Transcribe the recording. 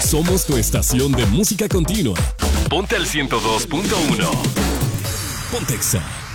Somos tu estación de música continua. Ponte al 102.1. Pontexa.